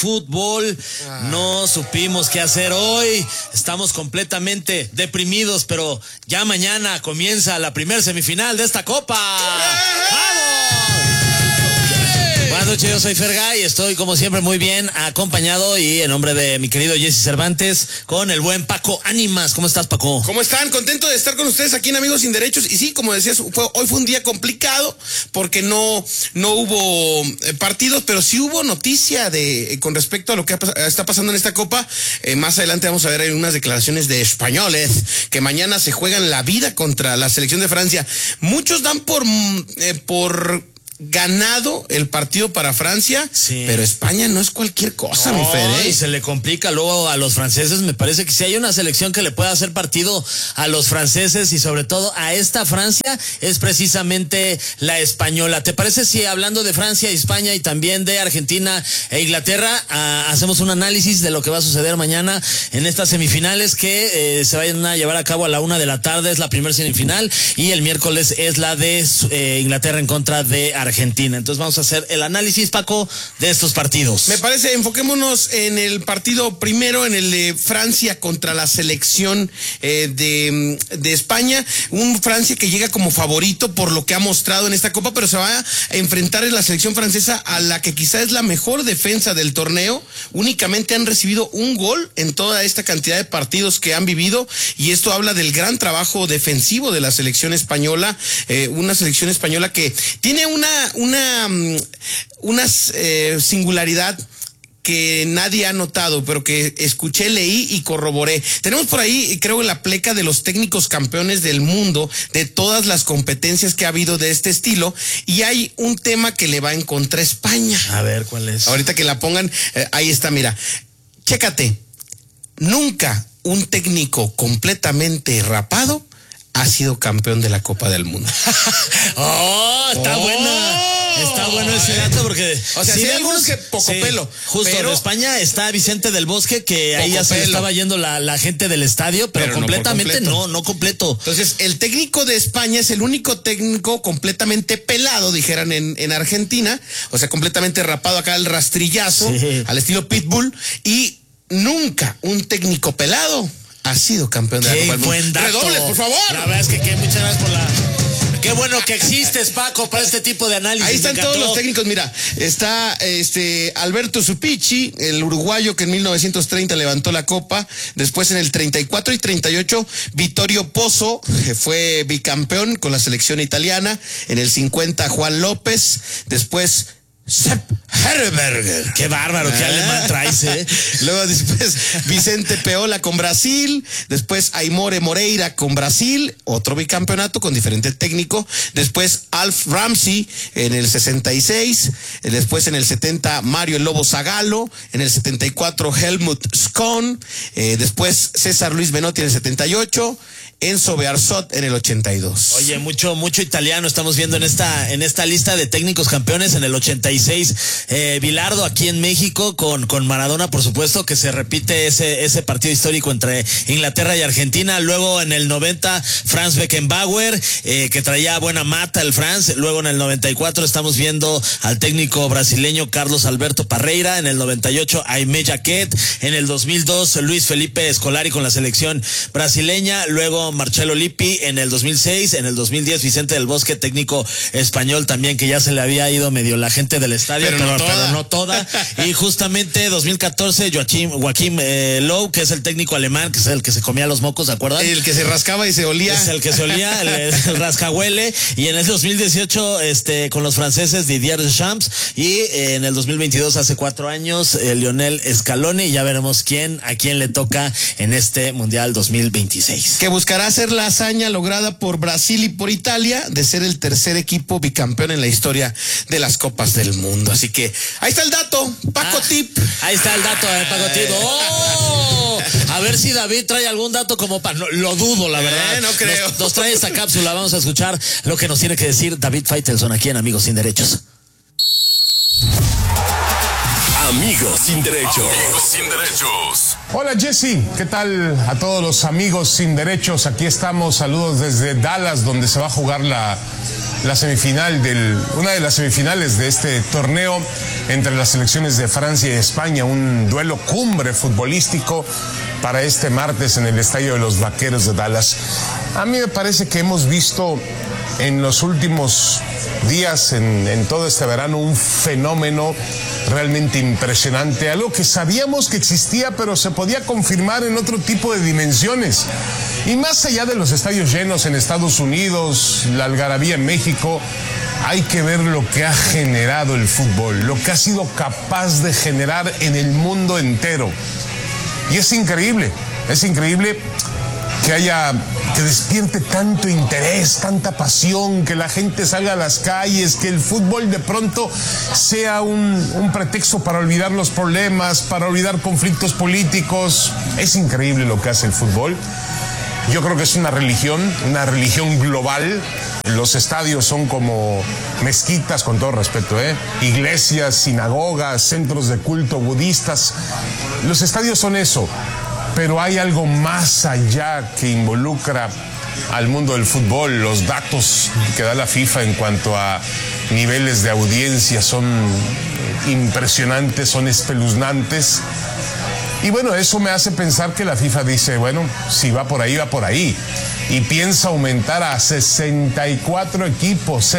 fútbol. No supimos qué hacer hoy. Estamos completamente deprimidos, pero ya mañana comienza la primera semifinal de esta copa. ¡Vamos! Buenas noches, yo soy Fergay y estoy como siempre muy bien acompañado y en nombre de mi querido Jesse Cervantes con el buen Paco Ánimas. ¿Cómo estás, Paco? ¿Cómo están? Contento de estar con ustedes aquí en Amigos Sin Derechos. Y sí, como decías, hoy fue un día complicado porque no hubo partidos, pero sí hubo noticia con respecto a lo que está pasando en esta copa. Más adelante vamos a ver hay unas declaraciones de españoles que mañana se juegan la vida contra la selección de Francia. Muchos dan por ganado el partido para Francia, sí, pero España no es cualquier cosa, mi Fer, y se le complica luego a los franceses. Me parece que si hay una selección que le pueda hacer partido a los franceses y sobre todo a esta Francia, es precisamente la española. ¿Te parece si hablando de Francia, España y también de Argentina e Inglaterra, hacemos un análisis de lo que va a suceder mañana en estas semifinales que se vayan a llevar a cabo a la 1 de la tarde? Es la primera semifinal y el miércoles es la de Inglaterra en contra de Argentina. Entonces vamos a hacer el análisis, Paco, de estos partidos. Me parece, enfoquémonos en el partido primero, en el de Francia contra la selección de España. Un Francia que llega como favorito por lo que ha mostrado en esta copa, pero se va a enfrentar en la selección francesa a la que quizá es la mejor defensa del torneo. Únicamente han recibido un gol en toda esta cantidad de partidos que han vivido, y esto habla del gran trabajo defensivo de la selección española, una selección española que tiene una singularidad que nadie ha notado, pero que escuché, leí y corroboré. Tenemos por ahí, creo, la pleca de los técnicos campeones del mundo, de todas las competencias que ha habido de este estilo, y hay un tema que le va en contra a España. A ver, ¿cuál es? Ahorita que la pongan, ahí está, mira. Chécate. Nunca un técnico completamente rapado ha sido campeón de la Copa del Mundo. Está buena. Está bueno ese dato porque... O sea, sí, hay algunos que poco pelo. Justo, pero... de España está Vicente del Bosque, que ahí ya se le estaba yendo la gente del estadio, pero completamente no completo. Entonces, el técnico de España es el único técnico completamente pelado, dijeran en Argentina. O sea, completamente rapado acá al rastrillazo, sí, al estilo Pitbull. Y nunca un técnico pelado ha sido campeón de la Copa del Mundo. Buen dato. Redobles, por favor. La verdad es que muchas gracias por la... Qué bueno que existes, Paco, para este tipo de análisis. Ahí están todos los técnicos, mira, está Alberto Supichi, el uruguayo que en 1930 levantó la copa, después en el 34 y 38, Vittorio Pozzo, que fue bicampeón con la selección italiana, en el 50 Juan López, después Sepp Herberger. Qué bárbaro, qué alemán traes, Luego después Vicente Peola con Brasil, después Aimore Moreira con Brasil, otro bicampeonato con diferente técnico, después Alf Ramsey en el 66, después en el 70 Mario el Lobo Zagallo, en el 74 Helmut Schön, después César Luis Menotti en el 78, Enzo Bearzot en el 82. Oye, mucho italiano estamos viendo en esta lista de técnicos campeones. En el 86, Bilardo aquí en México con Maradona, por supuesto, que se repite ese partido histórico entre Inglaterra y Argentina. Luego en el 90, Franz Beckenbauer, que traía buena mata el Franz. Luego en el 94 estamos viendo al técnico brasileño Carlos Alberto Parreira. En el 98, Aimé Jacquet. En el 2002, Luis Felipe Scolari con la selección brasileña. Luego Marcelo Lippi en el 2006, en el 2010 Vicente del Bosque, técnico español también, que ya se le había ido medio la gente del estadio, pero no toda. Y justamente 2014 Joachim Löw, que es el técnico alemán, que es el que se comía los mocos, ¿se acuerdan? El que se rascaba y se olía. Es el que se olía, el rascahuele. Y en el 2018 con los franceses Didier Deschamps, y en el 2022 hace 4 años Lionel Scaloni, y ya veremos a quién le toca en este Mundial 2026. Que buscará hacer la hazaña lograda por Brasil y por Italia de ser el tercer equipo bicampeón en la historia de las Copas del Mundo. Así que ahí está el dato, Paco Tip. Ahí está el dato, Paco Tip. ¡Oh! A ver si David trae algún dato como para... No, lo dudo, la verdad. No creo. Nos trae esta cápsula. Vamos a escuchar lo que nos tiene que decir David Faitelson aquí en Amigos Sin Derechos. Amigos Sin Derechos. Amigos Sin Derechos. Hola Jesse, ¿qué tal a todos los amigos sin derechos? Aquí estamos, saludos desde Dallas, donde se va a jugar la una de las semifinales de este torneo entre las selecciones de Francia y España, un duelo cumbre futbolístico para este martes en el Estadio de los Vaqueros de Dallas. A mí me parece que hemos visto en los últimos días, en todo este verano, un fenómeno realmente impresionante, algo que sabíamos que existía, pero se podía confirmar en otro tipo de dimensiones. Y más allá de los estadios llenos en Estados Unidos, la algarabía en México, hay que ver lo que ha generado el fútbol, lo que ha sido capaz de generar en el mundo entero. Y es increíble que despierte tanto interés, tanta pasión, que la gente salga a las calles, que el fútbol de pronto sea un pretexto para olvidar los problemas, para olvidar conflictos políticos. Es increíble lo que hace el fútbol. Yo creo que es una religión global. Los estadios son como mezquitas, con todo respeto, iglesias, sinagogas, centros de culto budistas. Los estadios son eso, pero hay algo más allá que involucra al mundo del fútbol. Los datos que da la FIFA en cuanto a niveles de audiencia son impresionantes, son espeluznantes. Y bueno, eso me hace pensar que la FIFA dice, bueno, si va por ahí, va por ahí. Y piensa aumentar a 64 equipos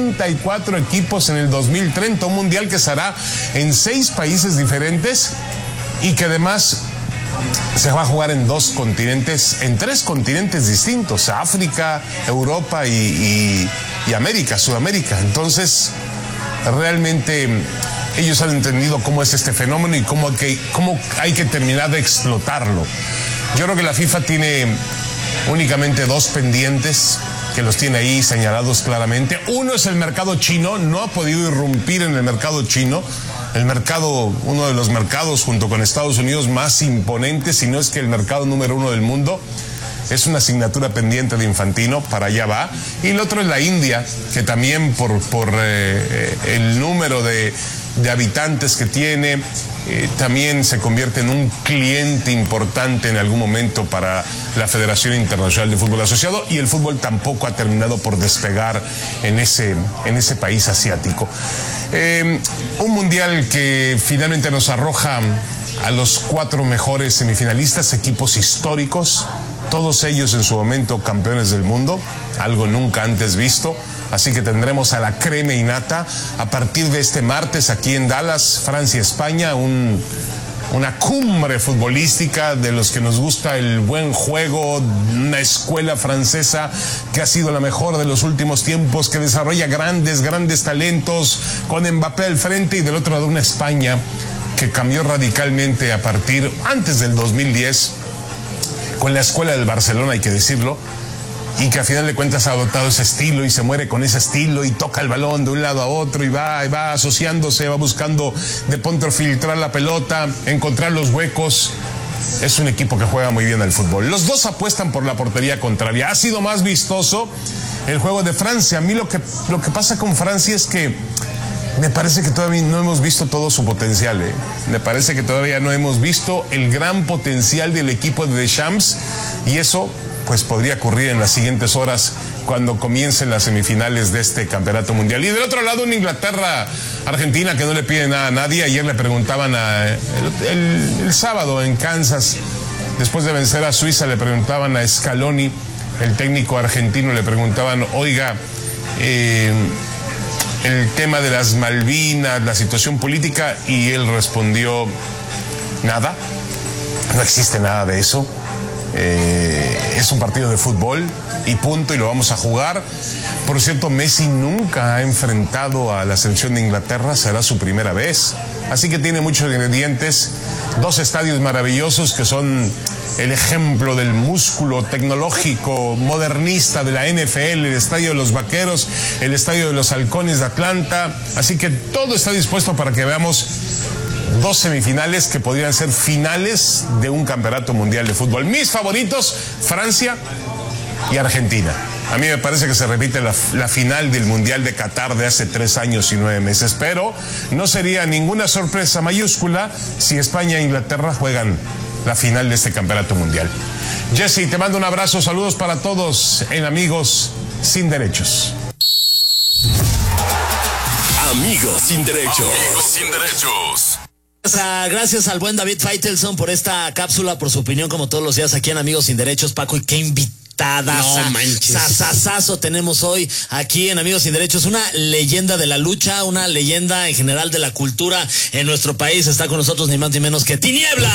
en el 2030, un mundial que se hará en 6 países diferentes y que además se va a jugar en 3 continentes distintos, África, Europa y América, Sudamérica. Entonces, realmente ellos han entendido cómo es este fenómeno y cómo hay que terminar de explotarlo. Yo creo que la FIFA tiene únicamente 2 pendientes que los tiene ahí señalados claramente. Uno es el mercado chino, no ha podido irrumpir en el mercado chino. Uno de los mercados junto con Estados Unidos más imponentes, si no es que el mercado número 1 del mundo. Es una asignatura pendiente de Infantino, para allá va. Y el otro es la India, que también por el número de habitantes que tiene, también se convierte en un cliente importante en algún momento para la Federación Internacional de Fútbol Asociado, y el fútbol tampoco ha terminado por despegar en ese país asiático. Un mundial que finalmente nos arroja a los 4 mejores semifinalistas, equipos históricos, todos ellos en su momento campeones del mundo, algo nunca antes visto. Así que tendremos a la crema innata a partir de este martes aquí en Dallas, Francia-España, una cumbre futbolística de los que nos gusta el buen juego, una escuela francesa que ha sido la mejor de los últimos tiempos, que desarrolla grandes talentos, con Mbappé al frente, y del otro lado una España que cambió radicalmente antes del 2010, con la escuela del Barcelona, hay que decirlo, y que a final de cuentas ha adoptado ese estilo y se muere con ese estilo y toca el balón de un lado a otro y va asociándose, va buscando de pronto filtrar la pelota, encontrar los huecos. Es un equipo que juega muy bien al fútbol. Los dos apuestan por la portería contraria. Ha sido más vistoso el juego de Francia. A mí lo que pasa con Francia es que me parece que todavía no hemos visto todo su potencial. Me parece que todavía no hemos visto el gran potencial del equipo de Deschamps, y eso pues podría ocurrir en las siguientes horas cuando comiencen las semifinales de este campeonato mundial. Y del otro lado, una Inglaterra-Argentina que no le pide nada a nadie. Ayer le preguntaban el sábado en Kansas, después de vencer a Suiza, le preguntaban a Scaloni, el técnico argentino, le preguntaban, oiga, el tema de las Malvinas, la situación política, y él respondió, nada, no existe nada de eso. Es un partido de fútbol y punto, y lo vamos a jugar. Por cierto, Messi nunca ha enfrentado a la selección de Inglaterra, será su primera vez, así que tiene muchos ingredientes. 2 estadios maravillosos que son el ejemplo del músculo tecnológico modernista de la NFL, el Estadio de los Vaqueros, el Estadio de los Halcones de Atlanta. Así que todo está dispuesto para que veamos 2 semifinales que podrían ser finales de un campeonato mundial de fútbol. Mis favoritos, Francia y Argentina. A mí me parece que se repite la final del Mundial de Qatar de hace 3 años y 9 meses, pero no sería ninguna sorpresa mayúscula si España e Inglaterra juegan la final de este campeonato mundial. Jesse, te mando un abrazo, saludos para todos en Amigos Sin Derechos. Amigos sin derechos. Amigos sin derechos. Gracias al buen David Faitelson por esta cápsula, por su opinión como todos los días aquí en Amigos sin Derechos. Paco, y qué invitada. No manches. Sasasazo tenemos hoy aquí en Amigos sin Derechos. Una leyenda de la lucha, una leyenda en general de la cultura en nuestro país. Está con nosotros ni más ni menos que Tinieblas.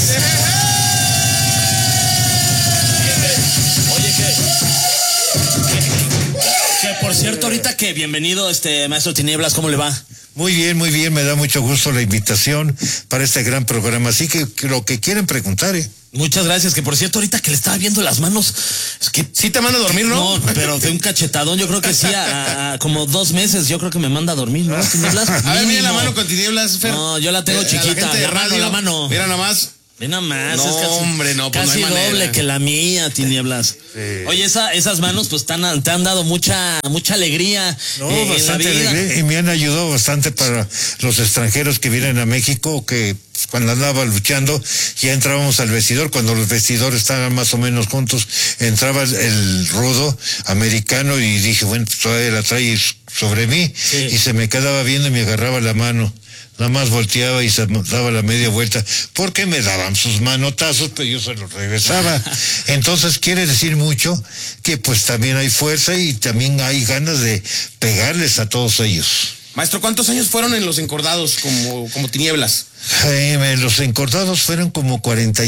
Que por cierto, ahorita que bienvenido, maestro Tinieblas, ¿cómo le va? Muy bien, me da mucho gusto la invitación para este gran programa, así que lo que quieren preguntar, Muchas gracias, que por cierto, ahorita que le estaba viendo las manos, es que... ¿Sí te manda a dormir, no? No, pero de un cachetadón, yo creo que sí, como 2 meses, yo creo que me manda a dormir, ¿no? Tinieblas. A ver, mira la mano con Tinieblas, Fer. No, yo la tengo chiquita, la mano. Mira nada más. Mira más, no, es casi, hombre, no, pues casi no hay doble manera. que la mía, Tinieblas. Sí. Oye, esas manos pues te han dado mucha alegría. No, bastante alegría, y me han ayudado bastante para los extranjeros que vienen a México, que cuando andaba luchando ya entrábamos al vestidor, cuando los vestidores estaban más o menos juntos, entraba el rudo americano y dije, bueno, pues todavía la trae sobre mí, sí. Y se me quedaba viendo y me agarraba la mano. Nada más volteaba y se daba la media vuelta, porque me daban sus manotazos, pero yo se los regresaba. Entonces quiere decir mucho que pues también hay fuerza y también hay ganas de pegarles a todos ellos. Maestro, ¿cuántos años fueron en los encordados como Tinieblas? Los encordados fueron como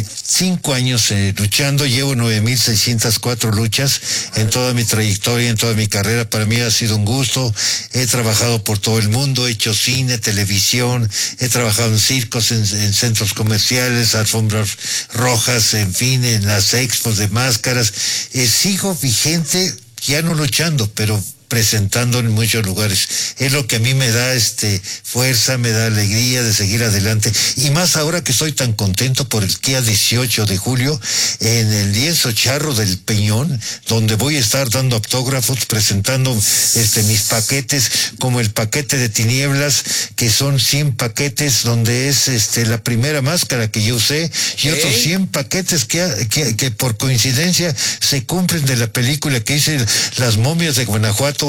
45 años luchando. Llevo 9,604 luchas en toda mi trayectoria, en toda mi carrera. Para mí ha sido un gusto. He trabajado por todo el mundo, he hecho cine, televisión, he trabajado en circos, en centros comerciales, alfombras rojas, en fin, en las expos de máscaras. Sigo vigente, ya no luchando, pero presentando en muchos lugares. Es lo que a mí me da fuerza, me da alegría de seguir adelante, y más ahora que estoy tan contento por el día 18 de julio en el lienzo charro del Peñón, donde voy a estar dando autógrafos, presentando mis paquetes, como el paquete de Tinieblas, que son 100 paquetes, donde es la primera máscara que yo usé, y otros 100 paquetes que por coincidencia se cumplen de la película que hice, Las momias de Guanajuato,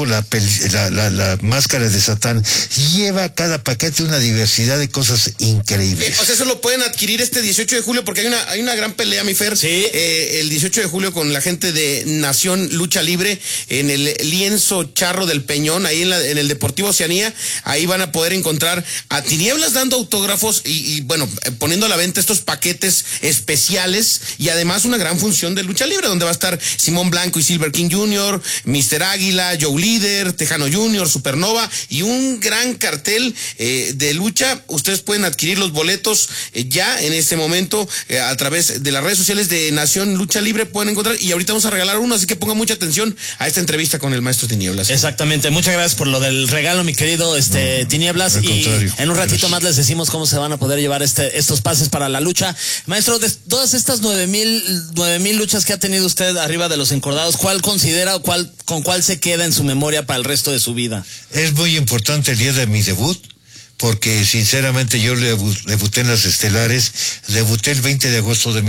la máscara de Satán. Lleva cada paquete una diversidad de cosas increíbles. O sea, eso lo pueden adquirir este 18 de julio, porque hay una gran pelea, mi Fer. Sí. El 18 de julio con la gente de Nación Lucha Libre en el lienzo charro del Peñón, ahí en el Deportivo Oceanía. Ahí van a poder encontrar a Tinieblas dando autógrafos y bueno, poniendo a la venta estos paquetes especiales, y además una gran función de lucha libre, donde va a estar Simón Blanco y Silver King Jr., Mr. Águila, Joe Líder, Tejano Jr., Supernova, y un gran cartel de lucha. Ustedes pueden adquirir los boletos ya en este momento a través de las redes sociales de Nación Lucha Libre, pueden encontrar, y ahorita vamos a regalar uno, así que pongan mucha atención a esta entrevista con el maestro Tinieblas. Exactamente, muchas gracias por lo del regalo, mi querido Tinieblas, y en un ratito más les decimos cómo se van a poder llevar estos pases para la lucha. Maestro, de todas estas 9,000 luchas que ha tenido usted arriba de los encordados, ¿cuál considera o con cuál se queda en su memoria para el resto de su vida? Es muy importante el día de mi debut, porque sinceramente yo debuté en las estelares, debuté el 20 de agosto de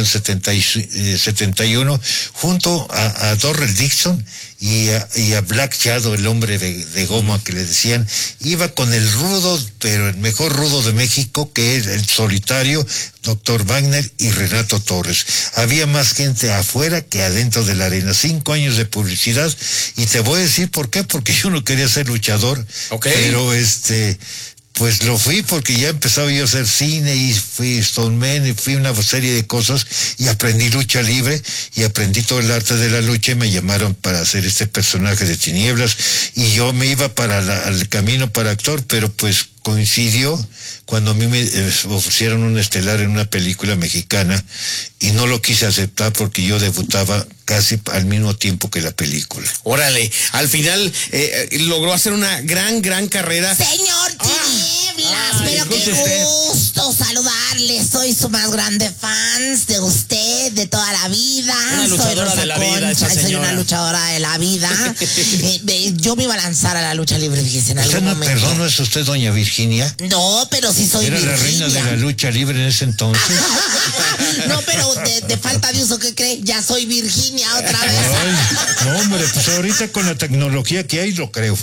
1971 junto a Dorrell Dixon y a Black Shadow, el hombre de goma que le decían. Iba con el rudo, pero el mejor rudo de México, que es el solitario, Dr. Wagner y Renato Torres. Había más gente afuera que adentro de la arena. 5 años de publicidad, y te voy a decir por qué, porque yo no quería ser luchador, pero pues lo fui porque ya empezaba yo a hacer cine, y fui Stoneman, y fui una serie de cosas, y aprendí lucha libre, y aprendí todo el arte de la lucha, y me llamaron para hacer este personaje de Tinieblas, y yo me iba al camino para actor, pero pues coincidió cuando a mí me ofrecieron un estelar en una película mexicana, y no lo quise aceptar porque yo debutaba casi al mismo tiempo que la película. Órale, al final logró hacer una gran carrera. Señor Tinieblas, pero qué gusto saludarle. Soy su más grande fans de usted de toda la vida. Una luchadora de la vida, esa señora. Soy una luchadora de la vida. Yo me iba a lanzar a la lucha libre, fíjese, en algún momento. Perdón, ¿no es usted doña Virginia? No, pero sí soy Era Virginia. la reina de la lucha libre en ese entonces. No, pero de falta de uso, ¿qué cree? Ya soy Virginia otra vez. Ay, no, hombre, pues ahorita con la tecnología que hay lo creo.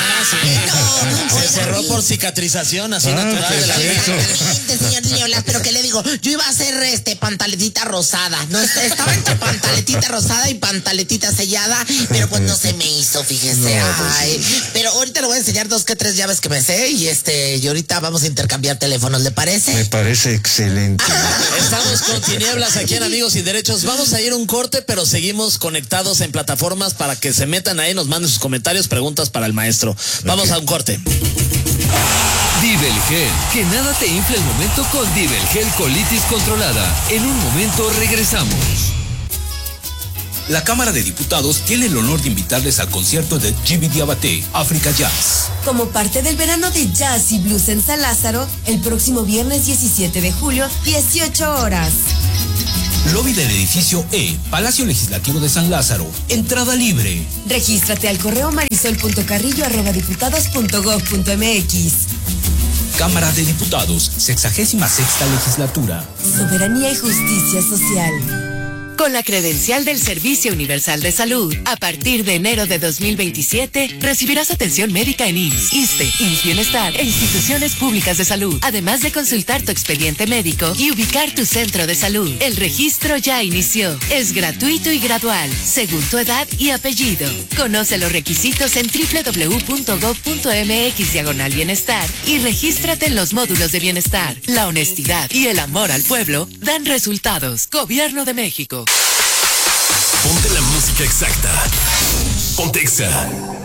Se cerró por cicatrización así natural de la vida. Exactamente, señor Nieblas, pero ¿qué le digo? Yo iba a hacer pantaletita rosada. No, estaba entre pantaletita rosada y pantaletita sellada, pero pues no se me hizo, fíjese. Ay, pero ahorita le voy a enseñar 2 que 3 llaves que me sé y y ahorita vamos a intercambiar teléfonos, ¿le parece? Me parece excelente. Estamos con Tinieblas aquí en Amigos Sin Derechos. Vamos a ir a un corte, pero seguimos conectados en plataformas para que se metan ahí, nos manden sus comentarios, preguntas para el maestro. Vamos a un corte. Divel Gel, que nada te infle el momento con Divel Gel Colitis Controlada. En un momento regresamos. La Cámara de Diputados tiene el honor de invitarles al concierto de Jimmy Diabaté, África Jazz. Como parte del verano de jazz y blues en San Lázaro, el próximo viernes 17 de julio, 18 horas. Lobby del edificio E, Palacio Legislativo de San Lázaro. Entrada libre. Regístrate al correo marisol.carrillo@diputados.gov.mx. Cámara de Diputados, 66ª legislatura. Soberanía y justicia social. Con la credencial del Servicio Universal de Salud, a partir de enero de 2027, recibirás atención médica en IMSS, ISSSTE, IMSS Bienestar e instituciones públicas de salud, además de consultar tu expediente médico y ubicar tu centro de salud. El registro ya inició. Es gratuito y gradual, según tu edad y apellido. Conoce los requisitos en www.gov.mx/bienestar y regístrate en los módulos de bienestar. La honestidad y el amor al pueblo dan resultados. Gobierno de México. Ponte la música exacta. Ponte Exa.